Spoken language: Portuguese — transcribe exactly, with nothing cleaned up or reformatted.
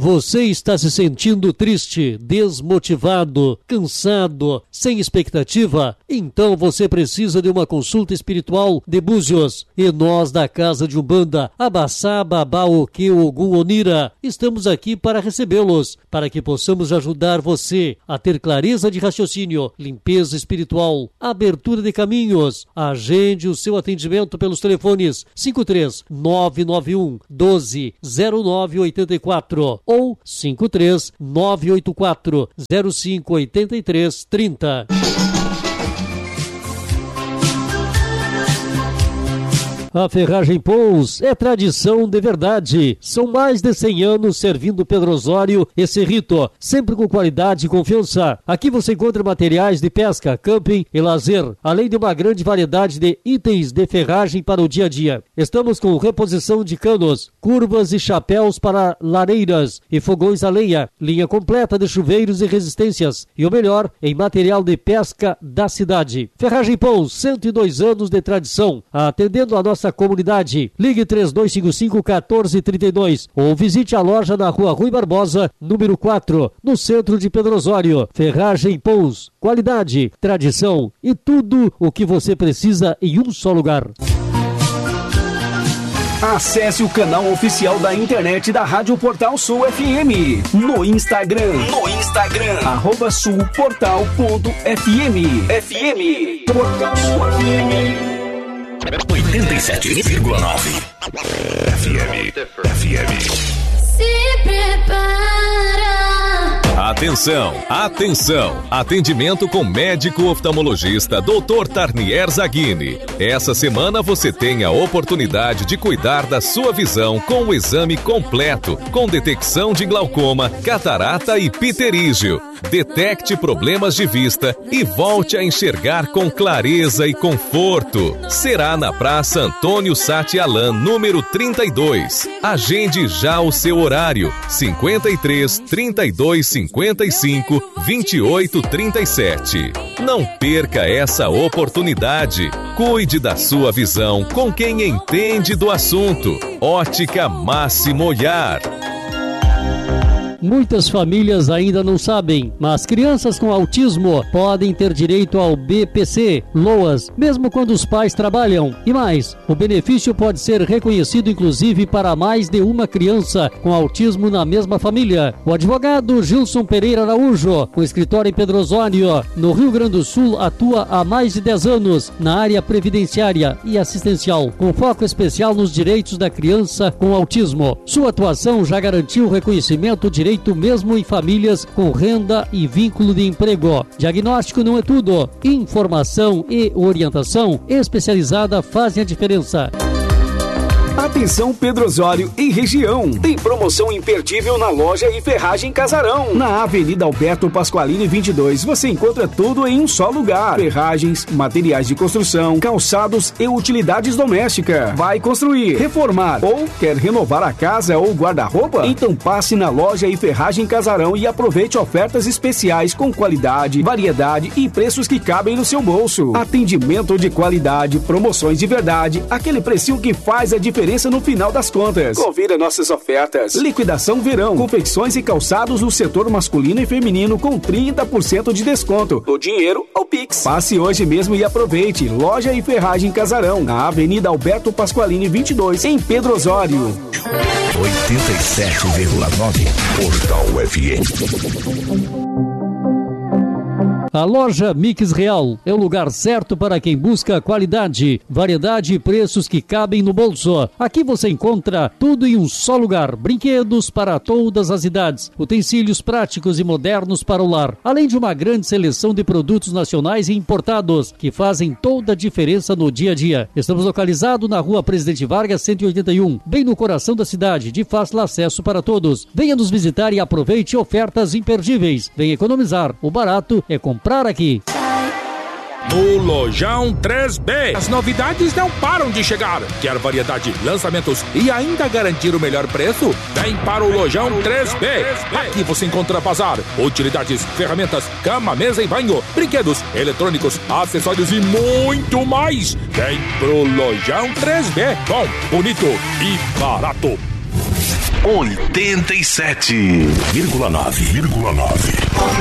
Você está se sentindo triste, desmotivado, cansado, sem expectativa? Então você precisa de uma consulta espiritual de Búzios. E nós da Casa de Umbanda, Abaçá, Babá, Oque, Ogum, Onira, estamos aqui para recebê-los, para que possamos ajudar você a ter clareza de raciocínio, limpeza espiritual, abertura de caminhos. Agende o seu atendimento pelos telefones cinco três nove nove um doze zero nove oito quatro ou cinco três nove oito quatro zero cinco oito três trinta. A Ferragem Pous é tradição de verdade. São mais de cem anos servindo Pedro Osório e Cerrito, sempre com qualidade e confiança. Aqui você encontra materiais de pesca, camping e lazer, além de uma grande variedade de itens de ferragem para o dia a dia. Estamos com reposição de canos, curvas e chapéus para lareiras e fogões a lenha, linha completa de chuveiros e resistências e o melhor em material de pesca da cidade. Ferragem Pous, cento e dois anos de tradição, atendendo a nossa comunidade. Ligue três dois cinco cinco um quatro três dois ou visite a loja na Rua Rui Barbosa, número quatro, no centro de Pedro Osório. Ferragem Pous, qualidade, tradição e tudo o que você precisa em um só lugar. Acesse o canal oficial da internet da Rádio Portal Sul F M no Instagram, no Instagram, arroba sulportal ponto f m. F M, Portal Sul F M. oitenta e sete vírgula nove F M. F M. Se prepara. Atenção, atenção! Atendimento com médico oftalmologista doutor Tarnier Zaghini. Essa semana você tem a oportunidade de cuidar da sua visão com o exame completo, com detecção de glaucoma, catarata e pterígio. Detecte problemas de vista e volte a enxergar com clareza e conforto. Será na Praça Antônio Sati Alan, número trinta e dois. Agende já o seu horário: cinquenta e três, trinta e dois, cinquenta e cinco, vinte e oito, trinta e sete. Não perca essa oportunidade. Cuide da sua visão com quem entende do assunto. Ótica Máximo Olhar. Muitas famílias ainda não sabem, mas crianças com autismo podem ter direito ao B P C, L O A S, mesmo quando os pais trabalham. E mais, o benefício pode ser reconhecido inclusive para mais de uma criança com autismo na mesma família. O advogado Gilson Pereira Araújo, com escritório em Pedro Osório, no Rio Grande do Sul, atua há mais de dez anos na área previdenciária e assistencial, com foco especial nos direitos da criança com autismo. Sua atuação já garantiu o reconhecimento direito mesmo em famílias com renda e vínculo de emprego. Diagnóstico não é tudo. Informação e orientação especializada fazem a diferença. Atenção Pedro Osório e região. Tem promoção imperdível na loja e Ferragem Casarão. Na Avenida Alberto Pasqualini vinte e dois, você encontra tudo em um só lugar. Ferragens, materiais de construção, calçados e utilidades domésticas. Vai construir, reformar ou quer renovar a casa ou guarda-roupa? Então passe na loja e Ferragem Casarão e aproveite ofertas especiais com qualidade, variedade e preços que cabem no seu bolso. Atendimento de qualidade, promoções de verdade, aquele precinho que faz a diferença no final das contas. Confira nossas ofertas. Liquidação verão. Confecções e calçados no setor masculino e feminino com trinta por cento de desconto. O dinheiro ou Pix. Passe hoje mesmo e aproveite. Loja e Ferragem Casarão, na Avenida Alberto Pasqualini vinte e dois, em Pedro Osório. oitenta e sete vírgula nove Portal F M. A loja Mix Real é o lugar certo para quem busca qualidade, variedade e preços que cabem no bolso. Aqui você encontra tudo em um só lugar: brinquedos para todas as idades, utensílios práticos e modernos para o lar, além de uma grande seleção de produtos nacionais e importados que fazem toda a diferença no dia a dia. Estamos localizados na Rua Presidente Vargas cento e oitenta e um, bem no coração da cidade, de fácil acesso para todos. Venha nos visitar e aproveite ofertas imperdíveis. Venha economizar. O barato é comprar aqui. No Lojão três B, as novidades não param de chegar. Quer variedade, lançamentos e ainda garantir o melhor preço? Vem para o Lojão três B. Aqui você encontra bazar, utilidades, ferramentas, cama, mesa e banho, brinquedos, eletrônicos, acessórios e muito mais. Vem pro Lojão três B. Bom, bonito e barato. oitenta e sete vírgula nove.